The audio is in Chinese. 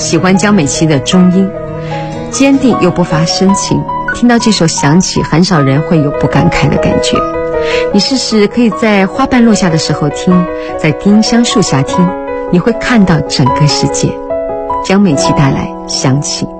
喜欢江美琪的中音，坚定又不乏深情。听到这首响起，很少人会有不感慨的感觉。你试试可以在花瓣落下的时候听，在丁香树下听，你会看到整个世界。江美琪带来响起。